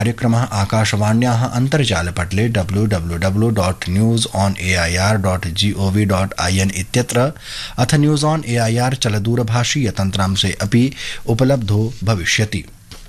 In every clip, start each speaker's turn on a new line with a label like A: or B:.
A: कार्यक्रमः आकाशवाण्याः अन्तर्जालपटले www.newsonair.gov.in इत्यत्र अथ न्यूज़ ऑन एआईआर चलदूरभाषीयतन्त्रांशे अपि उपलब्धो भविष्यति।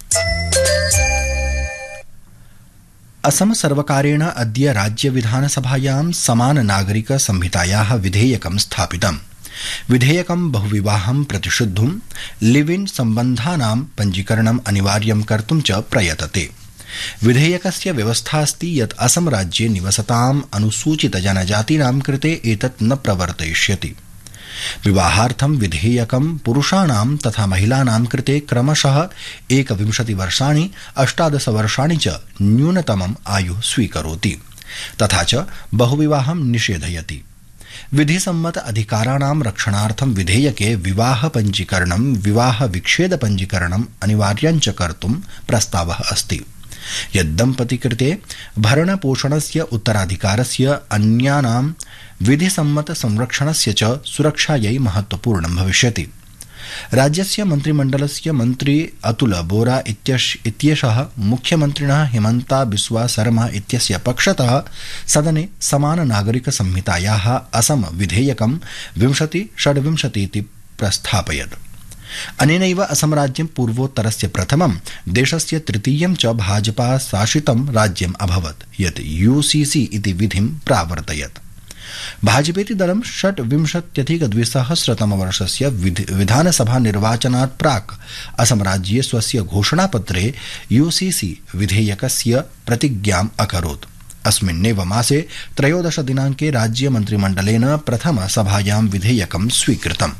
A: असम सर्वकारेण अद्य राज्य विधानसभायां समान नागरिक संहितायाः विधेयकं स्थापितम्। विधेयकं बहुविवाहं प्रतिषिद्धुं लिव इन सम्बन्धानां पञ्जीकरणम् अनिवार्यं कर्तुं च प्रयतते। विधेयकस्य व्यवस्था अस्ति यत् असम राज्ये निवसताम् अनुसूचित जनजातीनां कृते एतत् न प्रवर्तयिष्यति। विवाहार्थं विधेयकं पुरुषाणां तथा महिलानां कृते क्रमशः 21 वर्षाणि 18 वर्षाणि च न्यूनतमम् आयुः स्वीकरोति तथा च बहुविवाहं निषेधयति। विधिसम्मत अधिकाराणां रक्षणार्थं विधेयके विवाह पञ्जीकरणं विवाह विच्छेद पञ्जीकरणम् अनिवार्यं च कर्तुं प्रस्तावः अस्ति। यद्दम्पति कृते भरणपोषणस्य उत्तराधिकारस्य अन्यानां विधिसम्मत संरक्षणस्य च सुरक्षायै महत्वपूर्णं भविष्यति। राज्यस्य मन्त्रिमण्डलस्य मन्त्री अतुल बोरा इत्येषः मुख्यमन्त्रिणः हिमन्ता बिस्वा शर्मा इत्यस्य पक्षतः सदने समान नागरिक संहितायाः असम विधेयकं 2026 इति प्रस्थापयत्। अनेनैव असम राज्यं पूर्वोत्तरस्य प्रथमं देशस्य तृतीयं च भाजपा शासितं राज्यम् अभवत् यत् यूसीसी इति विधिं प्रावर्तयत्। भाजपेति दलं 26-अधिक-2000 विधानसभा निर्वाचनात् प्राक् असम राज्ये स्वस्य घोषणापत्रे यूसीसी विधेयकस्य प्रतिज्ञाम् अकरोत्। अस्मिन्नेव मासे 13 दिनाङ्के राज्य मन्त्रिमण्डलेन प्रथमसभायां विधेयकं स्वीकृतम्।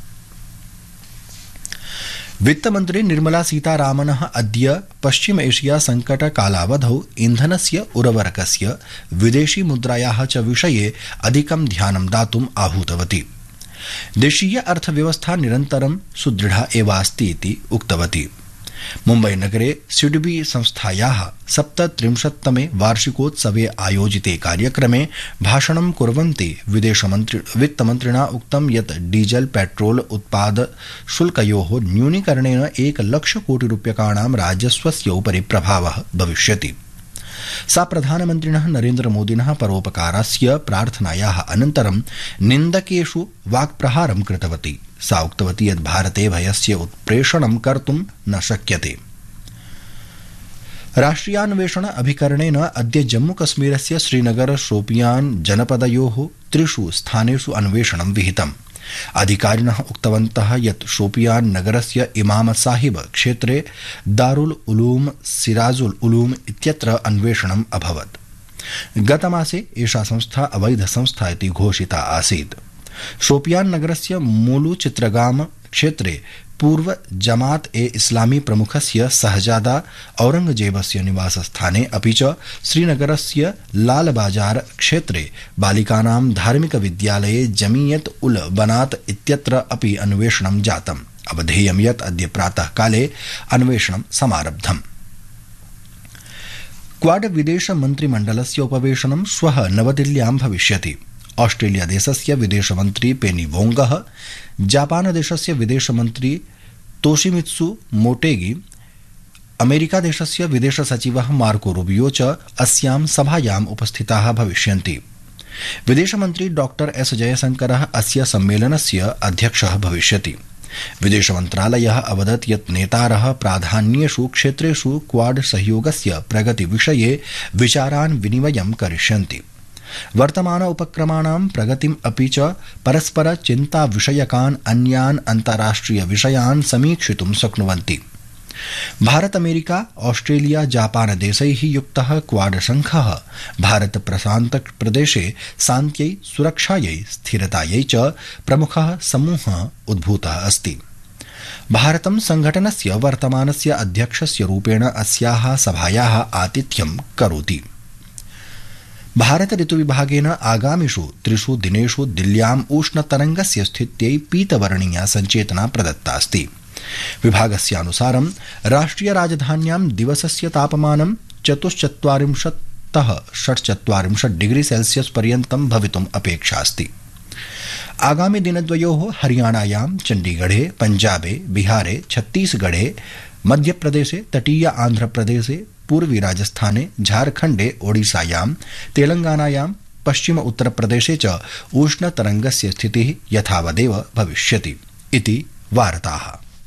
A: वित्तमन्त्री निर्मला सीतारामनः अद्य पश्चिम एशिया संकट कालावधौ इन्धनस्य उर्वरकस्य विदेशी मुद्रायाः च विषये अधिकं ध्यानं दातुम् आहूतवती। देशीय अर्थव्यवस्था निरन्तरं सुदृढा एव अस्ति इति उक्तवती। मुम्बई नगरे सिडबी संस्थायाः 37तमे वार्षिकोत्सवे आयोजिते कार्यक्रमे भाषणं कुर्वन्ती वित्तमन्त्रिणा उक्तं यत् डीजल पेट्रोल उत्पाद शुल्कयोः न्यूनीकरणेन 1 लाख कोटि रूप्यकाणां राजस्वस्य उपरि प्रभावः भविष्यति। सा प्रधानमन्त्रिणः नरेन्द्रमोदिनः परोपकारस्य प्रार्थनायाः अनन्तरं निन्दकेषु वाक्प्रहारं कृतवती। सा उक्तवती यत् भारते भयस्य उत्प्रेषणं कर्तुं न शक्यते। राष्ट्रियान्वेषण अभिकरणेन अद्य जम्मूकश्मीरस्य श्रीनगर शोपियान जनपदयोः 3 स्थानेषु अन्वेषणं विहितम्। अधिकारिणः उक्तवन्तः यत् शोपियान नगरस्य इमाम साहिब क्षेत्रे दारुल उलूम सिराजुल उलूम इत्यत्र अन्वेषणम् अभवत्। गतमासे एषा संस्था अवैध संस्था इति घोषिता आसीत्। शोपियान नगरस्य मूलू चित्रगाम क्षेत्रे पूर्व जमात ए इस्लामी प्रमुखस्य सहजादा औरंगजेबस्य निवासस्थाने अपि च श्रीनगरस्य लालबाजार क्षेत्रे बालिकानां धार्मिक विद्यालये जमीयत उल बनात इत्यत्र अपि अन्वेषणं जातम्। अवधेयं यत् अद्य प्रातः काले अन्वेषणं समारब्धम्। क्वाड विदेश मन्त्रिमण्डलस्य उपवेशनं श्वः नवदिल्ल्यां भविष्यति। ऑस्ट्रेलिया देशस्य विदेशमन्त्री पेनी वोंगः, जापान देशस्य विदेशमन्त्री तोशिमित्सु मोटेगी, अमेरिका देशस्य विदेश सचिवः मार्को रूबियो च अस्यां सभायाम् उपस्थिताः भविष्यन्ति। विदेशमन्त्री डॉक्टर एस जयशंकरः अस्य सम्मेलनस्य अध्यक्षः भविष्यति। विदेशमन्त्रालयः अवदत् यत् नेतारः प्राधान्येषु क्षेत्रेषु क्वाड सहयोगस्य प्रगतिविषये विचारान् विनिमयं करिष्यन्ति। वर्तमान उपक्रमाणां प्रगतिम् अपि च परस्पर चिन्ता विषयकान् अन्यान् अन्ताराष्ट्रिय विषयान् समीक्षितुं शक्नुवन्ति। भारत अमेरिका ऑस्ट्रेलिया जापान देशैः युक्तः क्वाड संघः भारत प्रशान्त प्रदेशे शान्त्यै सुरक्षायै स्थिरतायै च प्रमुखः समूहः उद्भूतः अस्ति। भारतं संघटनस्य वर्तमानस्य अध्यक्षस्य रूपेण अस्याः सभायाः आतिथ्यं करोति। भारत ऋतुविभागेन आगामिषु 3 दिनेषु दिल्ल्याम् उष्णतरंगस्य स्थित्यै पीतवर्णीया सञ्चेतना प्रदत्ता अस्ति। विभागस्यानुसारं राष्ट्रिय राजधान्यां दिवसस्य तापमानं 44-46 डिग्री सेल्सियस पर्यन्तं भवितुम् अपेक्षा अस्ति। आगामि दिनद्वयोः हरियाणायां चण्डीगढे, पञ्जाबे, बिहारे, छत्तीसगढे, मध्यप्रदेशे, तटीय आन्ध्रप्रदेशे, पूर्वी राजस्थाने, झारखण्डे, ओडिसायां, तेलंगानायां, पश्चिम उत्तरप्रदेशे च उष्णतरंगस्य स्थितिः यथावदेव भविष्यति इति वार्ताः।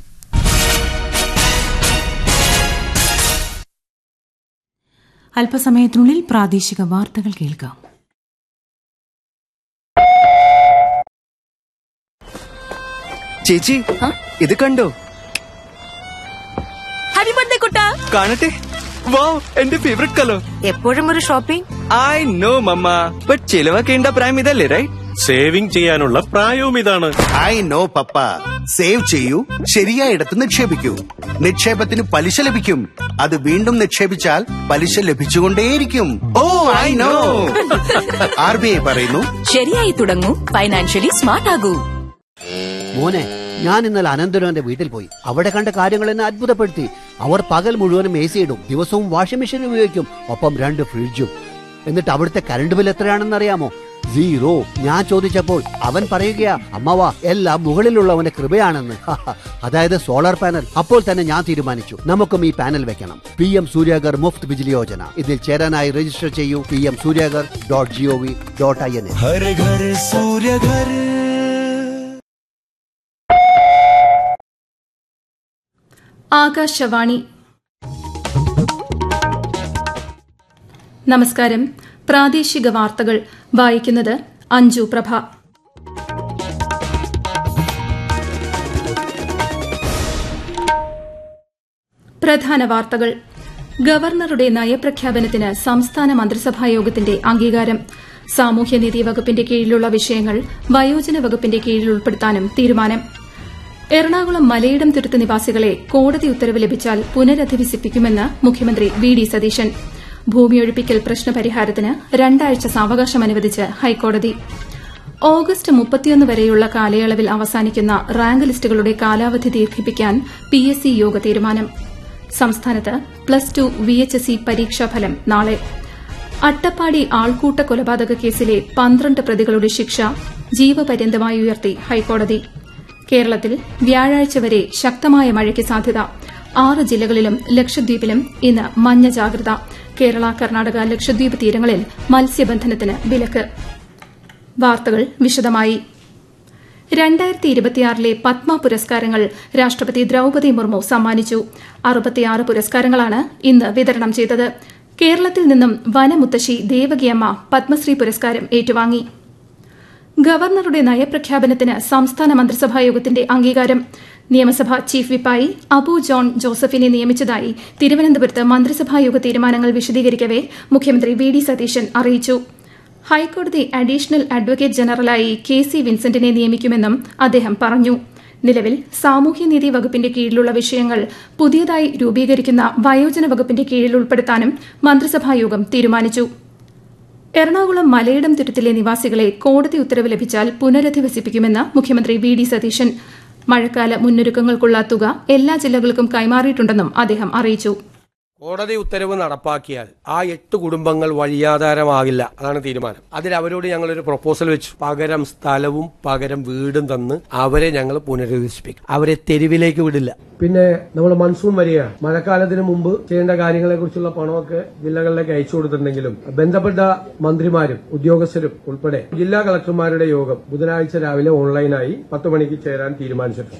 B: അല്പസമയത്തിനുള്ളിൽ പ്രാദേശിക വാർത്തകൾ കേൾക്കാം.
C: ചേച്ചി ഇത് കണ്ടോ?
D: ഹാപ്പി ബർത്ത്ഡേ കുട്ടാ.
C: കാണട്ടെ. വാവ്, എന്റെ ഫേവറേറ്റ് കളർ.
D: എപ്പോഴും ഒരു shopping.
C: I know mama, but ചിലവാക്കേണ്ട പ്രായം ഇതല്ലേ, റൈറ്റ്?
E: സേവിംഗ് ചെയ്യാനുള്ള പ്രായവും ഇതാണ്.
F: I know papa. സേവ് ചെയ്യൂ, ശരിയായിടത്ത് നിക്ഷേപിക്കൂ. നിക്ഷേപത്തിന് പലിശ ലഭിക്കും. അത് വീണ്ടും നിക്ഷേപിച്ചാൽ പലിശ ലഭിച്ചുകൊണ്ടേയിരിക്കും. ഓ ഐ നോ. RBI പറയുന്നു,
D: ശരിയായി തുടങ്ങൂ, ഫൈനാൻഷ്യലി സ്മാർട്ട് ആകൂ.
G: മോനെ, ഞാൻ ഇന്നലെ അനന്തരവന്റെ വീട്ടിൽ പോയി. അവിടെ കണ്ട കാര്യങ്ങൾ എന്നെ അത്ഭുതപ്പെടുത്തി. അവർ പകൽ മുഴുവനും AC ഇടും, ദിവസവും വാഷിംഗ് മെഷീൻ ഉപയോഗിക്കും, ഒപ്പം 2 ഫ്രിഡ്ജും. എന്നിട്ട് അവിടുത്തെ കറണ്ട് ബിൽ എത്രയാണെന്ന് അറിയാമോ? 0. ഞാൻ ചോദിച്ചപ്പോൾ അവൻ പറയുകയാ, അമ്മവാ, എല്ലാം മുകളിലുള്ളവന്റെ കൃപയാണെന്ന്. അതായത് സോളാർ പാനൽ. അപ്പോൾ തന്നെ ഞാൻ തീരുമാനിച്ചു, നമുക്കും ഈ പാനൽ വെക്കണം. PM സൂര്യാഗർ മുഫ്ത് ബിജ്ലി യോജന. ഇതിൽ ചേരാനായി രജിസ്റ്റർ ചെയ്യൂ pmsuryagar.gov.in.
H: ആകാശവാണി. നമസ്കാരം. പ്രാദേശിക വാർത്തകൾ വായിക്കുന്നത് അഞ്ജു പ്രഭ. പ്രധാന വാർത്തകൾ. ഗവർണറുടെ നയപ്രഖ്യാപനത്തിന് സംസ്ഥാന മന്ത്രിസഭായോഗത്തിന്റെ അംഗീകാരം. സാമൂഹ്യനീതി വകുപ്പിന്റെ കീഴിലുള്ള വിഷയങ്ങൾ വയോജന വകുപ്പിന്റെ കീഴിൽ ഉൾപ്പെടുത്താനും തീരുമാനം. എറണാകുളം മലയിടം തുരുത്ത് നിവാസികളെ കോടതി ഉത്തരവ് ലഭിച്ചാൽ പുനരധിവസിപ്പിക്കുമെന്ന് മുഖ്യമന്ത്രി VD സതീശൻ. ഭൂമിയൊഴിപ്പിക്കൽ പ്രശ്നപരിഹാരത്തിന് 2 ആഴ്ച സാവകാശം അനുവദിച്ച് ഹൈക്കോടതി. ഓഗസ്റ്റ് 31 വരെയുള്ള കാലയളവിൽ അവസാനിക്കുന്ന റാങ്ക് ലിസ്റ്റുകളുടെ കാലാവധി ദീർഘിപ്പിക്കാൻ PSC യോഗ തീരുമാനം. സംസ്ഥാനത്ത് +2 VHSE പരീക്ഷാഫലം നാളെ. അട്ടപ്പാടി ആൾക്കൂട്ട കൊലപാതക കേസിലെ 12 പ്രതികളുടെ ശിക്ഷ ജീവപര്യന്തമായി ഉയർത്തി ഹൈക്കോടതി. കേരളത്തിൽ വ്യാഴാഴ്ച വരെ ശക്തമായ മഴയ്ക്ക് സാധ്യത. 6 ജില്ലകളിലും ലക്ഷദ്വീപിലും ഇന്ന് മഞ്ഞ ജാഗ്രത. കേരള, കർണാടക, ലക്ഷദ്വീപ് തീരങ്ങളിൽ മത്സ്യബന്ധനത്തിന് വിലക്ക്. വാർത്തകൾ വിശദമായി. 2026 പത്മ പുരസ്കാരങ്ങൾ രാഷ്ട്രപതി ദ്രൌപദി മുർമു സമ്മാനിച്ചു. 66 പുരസ്കാരങ്ങളാണ് ഇന്ന് വിതരണം ചെയ്തത്. കേരളത്തിൽ നിന്നും വനമുത്തശ്ശി ദേവകിയമ്മ പത്മശ്രീ പുരസ്കാരം ഏറ്റുവാങ്ങി. ഗവർണറുടെ നയപ്രഖ്യാപനത്തിന് സംസ്ഥാന മന്ത്രിസഭായോഗത്തിന്റെ അംഗീകാരം. നിയമസഭാ ചീഫ് വിപ്പായി അബു ജോൺ ജോസഫിനെ നിയമിച്ചതായി തിരുവനന്തപുരത്ത് മന്ത്രിസഭായോഗ തീരുമാനങ്ങൾ വിശദീകരിക്കവെ മുഖ്യമന്ത്രി VD സതീശൻ അറിയിച്ചു. ഹൈക്കോടതി അഡീഷണൽ അഡ്വക്കേറ്റ് ജനറലായി KC വിൻസെന്റിനെ നിയമിക്കുമെന്നും അദ്ദേഹം പറഞ്ഞു. നിലവിൽ സാമൂഹ്യനീതി വകുപ്പിന്റെ കീഴിലുള്ള വിഷയങ്ങൾ പുതിയതായി രൂപീകരിക്കുന്ന വയോജന വകുപ്പിന്റെ കീഴിൽ ഉൾപ്പെടുത്താനും മന്ത്രിസഭായോഗം തീരുമാനിച്ചു. എറണാകുളം മലയിടം തുരുത്തിലെ നിവാസികളെ കോടതി ഉത്തരവ് ലഭിച്ചാൽ പുനരധിവസിപ്പിക്കുമെന്ന് മുഖ്യമന്ത്രി VD സതീശൻ. മഴക്കാല മുന്നൊരുക്കങ്ങൾക്കുള്ള തുക എല്ലാ ജില്ലകൾക്കും കൈമാറിയിട്ടുണ്ടെന്നും അദ്ദേഹം അറിയിച്ചു.
I: കോടതി ഉത്തരവ് നടപ്പാക്കിയാൽ ആ 8 കുടുംബങ്ങൾ വഴിയാധാരമാകില്ല. അതാണ് തീരുമാനം. അതിൽ അവരോട് ഞങ്ങളൊരു പ്രപ്പോസൽ വെച്ചു. പകരം സ്ഥലവും പകരം വീടും തന്ന് അവരെ ഞങ്ങൾ പുനരധിവസിപ്പിക്കും. അവരെ തെരുവിലേക്ക് വിടില്ല.
J: പിന്നെ നമ്മൾ മൺസൂൺ വരികയാണ്. മഴക്കാലത്തിന് മുമ്പ് ചെയ്യേണ്ട കാര്യങ്ങളെ കുറിച്ചുള്ള പണമൊക്കെ ജില്ലകളിലേക്ക് അയച്ചു കൊടുത്തിട്ടുണ്ടെങ്കിലും ബന്ധപ്പെട്ട മന്ത്രിമാരും ഉദ്യോഗസ്ഥരും ഉൾപ്പെടെ ജില്ലാ കളക്ടർമാരുടെ യോഗം ബുധനാഴ്ച രാവിലെ ഓൺലൈനായി 10 മണിക്ക് ചേരാൻ തീരുമാനിച്ചിട്ടുണ്ട്.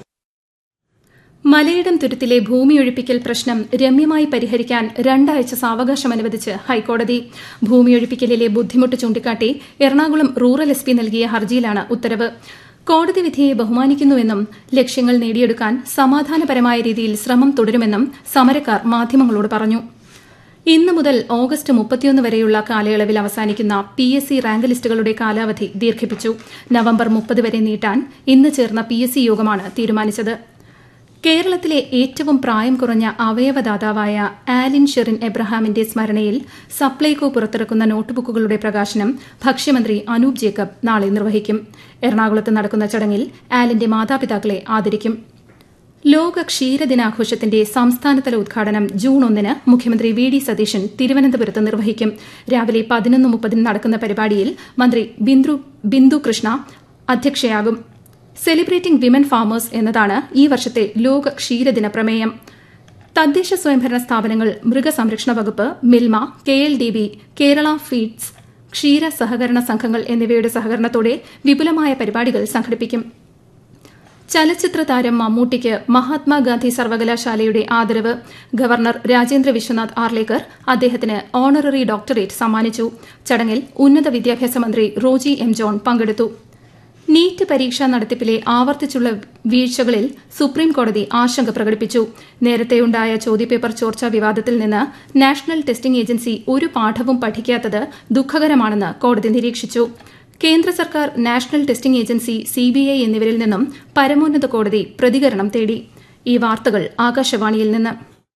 H: മലയിടം തുരുത്തിലെ ഭൂമിയൊഴിപ്പിക്കൽ പ്രശ്നം രമ്യമായി പരിഹരിക്കാൻ 2 ആഴ്ച സാവകാശം അനുവദിച്ച് ഹൈക്കോടതി. ഭൂമിയൊഴിപ്പിക്കലിലെ ബുദ്ധിമുട്ട് ചൂണ്ടിക്കാട്ടി എറണാകുളം റൂറൽ SP നൽകിയ ഹർജിയിലാണ് ഉത്തരവ്. കോടതി വിധിയെ ബഹുമാനിക്കുന്നുവെന്നും ലക്ഷ്യങ്ങൾ നേടിയെടുക്കാൻ സമാധാനപരമായ രീതിയിൽ ശ്രമം തുടരുമെന്നും സമരക്കാർ മാധ്യമങ്ങളോട് പറഞ്ഞു. ഇന്ന് മുതൽ ഓഗസ്റ്റ് 31 വരെയുള്ള കാലയളവിൽ അവസാനിക്കുന്ന PSC റാങ്ക് ലിസ്റ്റുകളുടെ കാലാവധി ദീർഘിപ്പിച്ചു. നവംബർ 30 വരെ നീട്ടാൻ ഇന്ന് ചേർന്ന PSC യോഗമാണ് തീരുമാനിച്ചത്. കേരളത്തിലെ ഏറ്റവും പ്രായം കുറഞ്ഞ അവയവദാതാവായ ആലിൻ ഷെറിൻ എബ്രഹാമിന്റെ സ്മരണയിൽ സപ്ലൈകോ പുറത്തിറക്കുന്ന നോട്ട്ബുക്കുകളുടെ പ്രകാശനം ഭക്ഷ്യമന്ത്രി അനൂപ് ജേക്കബ് നാളെ നിർവഹിക്കും. എറണാകുളത്ത് നടക്കുന്ന ചടങ്ങിൽ ആലിന്റെ മാതാപിതാക്കളെ ആദരിക്കും. ലോക ക്ഷീരദിനാഘോഷത്തിന്റെ സംസ്ഥാനതല ഉദ്ഘാടനം ജൂൺ 1 മുഖ്യമന്ത്രി VD സതീശൻ തിരുവനന്തപുരത്ത് നിർവഹിക്കും. രാവിലെ 11:30 നടക്കുന്ന പരിപാടിയിൽ മന്ത്രി Bindu Krishna അധ്യക്ഷയാകും. Celebrating women farmers എന്നതാണ് ഈ വർഷത്തെ ലോക ക്ഷീരദിന പ്രമേയം. തദ്ദേശ സ്വയംഭരണ സ്ഥാപനങ്ങൾ, മൃഗസംരക്ഷണ വകുപ്പ്, മിൽമ, KLDB, കേരള ഫീഡ്സ്, ക്ഷീര സഹകരണ സംഘങ്ങൾ എന്നിവയുടെ സഹകരണത്തോടെ വിപുലമായ പരിപാടികൾ സംഘടിപ്പിക്കും. ചലച്ചിത്ര താരം മമ്മൂട്ടിക്ക് മഹാത്മാഗാന്ധി സർവകലാശാലയുടെ ആദരവ്. ഗവർണർ രാജേന്ദ്ര വിശ്വനാഥ് ആർലേക്കർ അദ്ദേഹത്തിന് ഓണററി ഡോക്ടറേറ്റ് സമ്മാനിച്ചു. ചടങ്ങിൽ ഉന്നത വിദ്യാഭ്യാസ മന്ത്രി റോജി എം ജോൺ പങ്കെടുത്തു. നീറ്റ് പരീക്ഷാ നടത്തിപ്പിലെ ആവർത്തിച്ചുള്ള വീഴ്ചകളിൽ സുപ്രീംകോടതി ആശങ്ക പ്രകടിപ്പിച്ചു. നേരത്തെയുണ്ടായ ചോദ്യപേപ്പർ ചോർച്ചാ വിവാദത്തിൽ നിന്ന് നാഷണൽ ടെസ്റ്റിംഗ് ഏജൻസി ഒരു പാഠവും പഠിക്കാത്തത് ദുഃഖകരമാണെന്ന് കോടതി നിരീക്ഷിച്ചു. കേന്ദ്ര സർക്കാർ, നാഷണൽ ടെസ്റ്റിംഗ് ഏജൻസി, CBI എന്നിവരിൽ നിന്നും പരമോന്നത കോടതി പ്രതികരണം തേടി. ഈ വാർത്തകൾ ആകാശവാണിയിൽ നിന്ന്.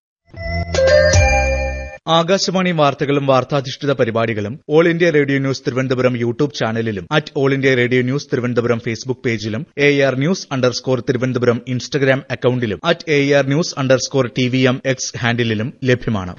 K: ആകാശവാണി വാർത്തകളും വാർത്താധിഷ്ഠിത പരിപാടികളും all India radio news Thiruvananthapuram YouTube ചാനലിലും all India radio news Thiruvananthapuram Facebook പേജിലും AR News_ തിരുവനന്തപുരം ഇൻസ്റ്റഗ്രാം അക്കൌണ്ടിലും AR News_TVM X ഹാൻഡിലും ലഭ്യമാണ്.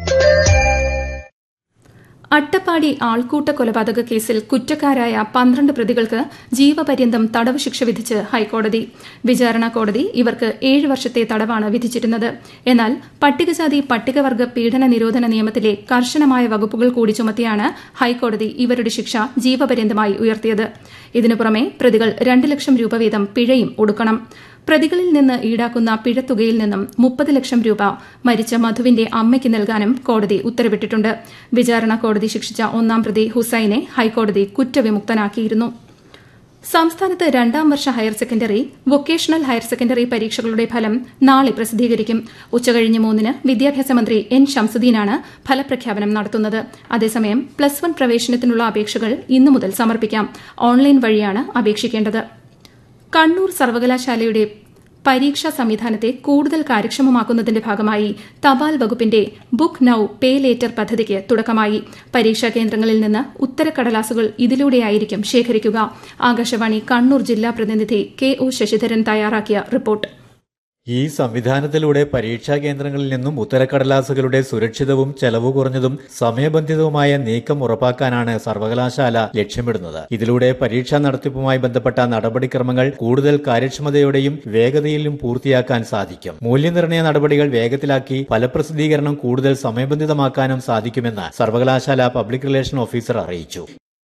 H: അട്ടപ്പാടി ആൾക്കൂട്ട കൊലപാതക കേസിൽ കുറ്റക്കാരായ 12 പ്രതികൾക്ക് ജീവപര്യന്തം തടവ് ശിക്ഷ വിധിച്ച് ഹൈക്കോടതി. വിചാരണ കോടതി ഇവർക്ക് 7 വർഷത്തെ തടവാണ് വിധിച്ചിരുന്നത്. എന്നാൽ പട്ടികജാതി പട്ടികവർഗ പീഡന നിരോധന നിയമത്തിലെ കർശനമായ വകുപ്പുകൾ കൂടി ചുമത്തിയാണ് ഹൈക്കോടതി ഇവരുടെ ശിക്ഷ ജീവപര്യന്തമായി ഉയർത്തിയത്. ഇതിനു പുറമെ പ്രതികൾ 2 ലക്ഷം രൂപ വീതം പിഴയും ഒടുക്കണം. പ്രതികളിൽ നിന്ന് ഈടാക്കുന്ന പിഴത്തുകയിൽ നിന്നും 30 ലക്ഷം രൂപ മരിച്ച മധുവിന്റെ അമ്മയ്ക്ക് നൽകാനും കോടതി ഉത്തരവിട്ടിട്ടുണ്ട്. വിചാരണ കോടതി ശിക്ഷിച്ച 1-ാം പ്രതി ഹുസൈനെ ഹൈക്കോടതി കുറ്റവിമുക്തനാക്കിയിരുന്നു. സംസ്ഥാനത്ത് 2ാം വർഷ higher secondary, vocational higher secondary പരീക്ഷകളുടെ ഫലം നാളെ പ്രസിദ്ധീകരിക്കും. ഉച്ചകഴിഞ്ഞ് 3-ന് വിദ്യാഭ്യാസ മന്ത്രി N ശംസുദ്ദീനാണ് ഫലപ്രഖ്യാപനം നടത്തുന്നത്. അതേസമയം +1 പ്രവേശനത്തിനുള്ള അപേക്ഷകൾ ഇന്നു മുതൽ സമർപ്പിക്കാം. ഓൺലൈൻ വഴിയാണ് അപേക്ഷിക്കേണ്ടത്. കണ്ണൂർ സർവകലാശാലയുടെ പരീക്ഷാ സംവിധാനത്തെ കൂടുതൽ കാര്യക്ഷമമാക്കുന്നതിന്റെ ഭാഗമായി തപാൽ വകുപ്പിന്റെ ബുക്ക് നൌ പേ ലേറ്റർ പദ്ധതിക്ക് തുടക്കമായി. പരീക്ഷാ കേന്ദ്രങ്ങളിൽ നിന്ന് ഉത്തരക്കടലാസുകൾ ഇതിലൂടെയായിരിക്കും ശേഖരിക്കുക. ആകാശവാണി കണ്ണൂർ ജില്ലാ പ്രതിനിധി KO ശശിധരൻ തയ്യാറാക്കിയ റിപ്പോർട്ട്.
L: ഈ സംവിധാനത്തിലൂടെ പരീക്ഷാ കേന്ദ്രങ്ങളിൽ നിന്നും ഉത്തരക്കടലാസുകളുടെ സുരക്ഷിതവും ചെലവ് കുറഞ്ഞതും സമയബന്ധിതവുമായ നീക്കം ഉറപ്പാക്കാനാണ് സർവകലാശാല ലക്ഷ്യമിടുന്നത്. ഇതിലൂടെ പരീക്ഷാ നടത്തിപ്പുമായി ബന്ധപ്പെട്ട നടപടിക്രമങ്ങൾ കൂടുതൽ കാര്യക്ഷമതയോടെയും വേഗതയിലും പൂർത്തിയാക്കാൻ സാധിക്കും. മൂല്യനിർണ്ണയ നടപടികൾ വേഗത്തിലാക്കി ഫലപ്രസിദ്ധീകരണം കൂടുതൽ സമയബന്ധിതമാക്കാനും സാധിക്കുമെന്ന് സർവകലാശാല പബ്ലിക് റിലേഷൻ ഓഫീസർ അറിയിച്ചു.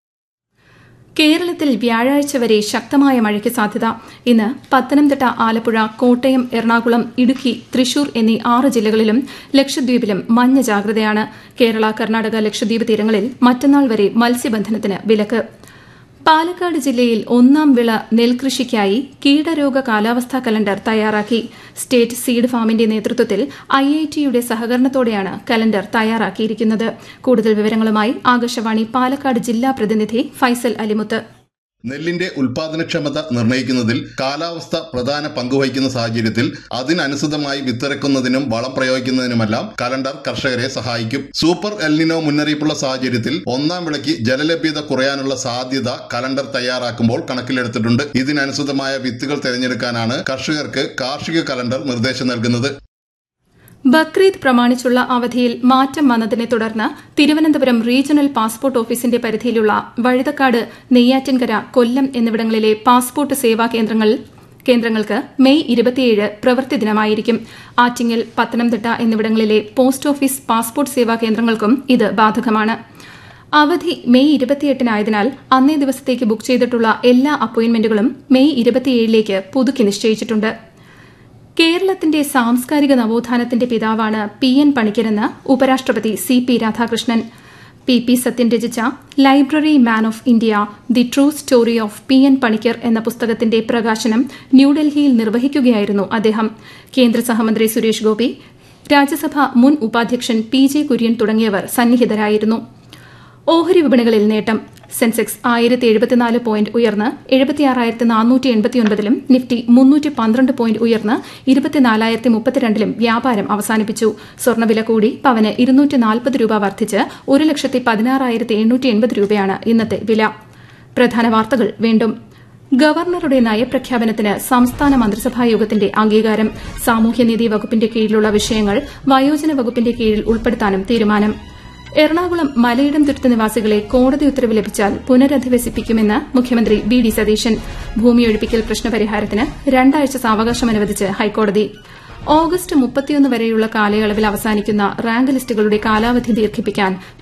H: കേരളത്തിൽ വ്യാഴാഴ്ച വരെ ശക്തമായ മഴയ്ക്ക് സാധ്യത. ഇന്ന് പത്തനംതിട്ട, ആലപ്പുഴ, കോട്ടയം, എറണാകുളം, ഇടുക്കി, തൃശൂർ എന്നീ 6 ജില്ലകളിലും ലക്ഷദ്വീപിലും മഞ്ഞ ജാഗ്രതയാണ്. കേരള, കർണാടക, ലക്ഷദ്വീപ് തീരങ്ങളിൽ മറ്റന്നാൾ വരെ മത്സ്യബന്ധനത്തിന് വിലക്ക്. പാലക്കാട് ജില്ലയിൽ 1-ാം വിള നെൽകൃഷിക്കായി കീടരോഗ കാലാവസ്ഥാ കലണ്ടർ തയ്യാറാക്കി. സ്റ്റേറ്റ് സീഡ് ഫാമിന്റെ നേതൃത്വത്തിൽ IIT-യുടെ സഹകരണത്തോടെയാണ് കലണ്ടർ തയ്യാറാക്കിയിരിക്കുന്നത്. കൂടുതൽ വിവരങ്ങളുമായി ആകാശവാണി പാലക്കാട് ജില്ലാ പ്രതിനിധി ഫൈസൽ അലിമുത്ത്.
M: നെല്ലിന്റെ ഉൽപാദനക്ഷമത നിർണ്ണയിക്കുന്നതിൽ കാലാവസ്ഥ പ്രധാന പങ്കുവഹിക്കുന്ന സാഹചര്യത്തിൽ അതിനനുസൃതമായി വിത്തിറക്കുന്നതിനും വളം പ്രയോഗിക്കുന്നതിനുമെല്ലാം കലണ്ടർ കർഷകരെ സഹായിക്കും. സൂപ്പർ എൽനിനോ മുന്നറിയിപ്പുള്ള സാഹചര്യത്തിൽ 1-ാം വിളയ്ക്ക് ജലലഭ്യത കുറയാനുള്ള സാധ്യത കലണ്ടർ തയ്യാറാക്കുമ്പോൾ കണക്കിലെടുത്തിട്ടുണ്ട്. ഇതിനനുസൃതമായ വിത്തുകൾ തിരഞ്ഞെടുക്കാനാണ് കർഷകർക്ക് കാർഷിക കലണ്ടർ നിർദ്ദേശം നൽകുന്നത്.
H: ബക്രീദ് പ്രമാണിച്ചുള്ള അവധിയിൽ മാറ്റം വന്നതിനെ തുടർന്ന് തിരുവനന്തപുരം റീജിയണൽ പാസ്പോർട്ട് ഓഫീസിന്റെ പരിധിയിലുള്ള വഴുതക്കാട്, നെയ്യാറ്റിൻകര, കൊല്ലം എന്നിവിടങ്ങളിലെ പാസ്പോർട്ട് സേവാ കേന്ദ്രങ്ങൾക്ക് മെയ് 27 പ്രവൃത്തി ദിനമായിരിക്കും. ആറ്റിങ്ങൽ, പത്തനംതിട്ട എന്നിവിടങ്ങളിലെ പോസ്റ്റ് ഓഫീസ് പാസ്പോർട്ട് സേവാ കേന്ദ്രങ്ങൾക്കും ഇത് ബാധകമാണ്. അവധി മെയ് 28-നായതിനാൽ അന്നേ ദിവസത്തേക്ക് ബുക്ക് ചെയ്തിട്ടുള്ള എല്ലാ അപ്പോയിന്റ്മെന്റുകളും മെയ് 27ലേക്ക് പുതുക്കി നിശ്ചയിച്ചിട്ടുണ്ട്. കേരളത്തിന്റെ സാംസ്കാരിക നവോത്ഥാനത്തിന്റെ പിതാവാണ് PN പണിക്കരെന്ന് ഉപരാഷ്ട്രപതി CP രാധാകൃഷ്ണൻ. PP സത്യൻ രചിച്ച library man of India, the true story of PN Panicker എന്ന പുസ്തകത്തിന്റെ പ്രകാശനം ന്യൂഡൽഹിയിൽ നിർവഹിക്കുകയായിരുന്നു അദ്ദേഹം. കേന്ദ്ര സഹമന്ത്രി സുരേഷ് ഗോപി, രാജ്യസഭ മുൻ ഉപാധ്യക്ഷൻ PJ കുര്യൻ തുടങ്ങിയവർ സന്നിഹിതരായിരുന്നു. ഓഹരി വിപണികളിൽ നേട്ടം. സെൻസെക്സ് 1074 പോയിന്റ് ഉയർന്ന് 76,489-ലും നിഫ്റ്റി 312 പോയിന്റ് ഉയർന്ന് 24,032-ലും വ്യാപാരം അവസാനിപ്പിച്ചു. സ്വർണ്ണവില കൂടി പവന് 240 രൂപ വർദ്ധിച്ച് 1,16,880 രൂപയാണ് ഇന്നത്തെ വില. പ്രധാന വാർത്തകൾ വീണ്ടും. ഗവർണറുടെ നയപ്രഖ്യാപനത്തിന് സംസ്ഥാന മന്ത്രിസഭാ യോഗത്തിന്റെ അംഗീകാരം. സാമൂഹ്യനീതി വകുപ്പിന്റെ കീഴിലുള്ള വിഷയങ്ങൾ വയോജന വകുപ്പിന്റെ കീഴിൽ ഉൾപ്പെടുത്താനും തീരുമാനം. എറണാകുളം മലയിടം തുരുത്ത് നിവാസികളെ കോടതി ഉത്തരവ് ലഭിച്ചാൽ പുനരധിവസിപ്പിക്കുമെന്ന് മുഖ്യമന്ത്രി BD സതീശൻ. ഭൂമിയൊഴിപ്പിക്കൽ പ്രശ്നപരിഹാരത്തിന് 2 ആഴ്ച സാവകാശം അനുവദിച്ച് ഹൈക്കോടതി. ഓഗസ്റ്റ് 31 വരെയുള്ള കാലയളവിൽ അവസാനിക്കുന്ന റാങ്ക് ലിസ്റ്റുകളുടെ കാലാവധി ദീർഘിപ്പിക്കാൻ